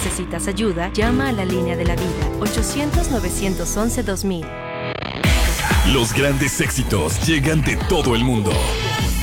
necesitas ayuda, llama a la línea de la vida, 800-911-2000. Los grandes éxitos llegan de todo el mundo.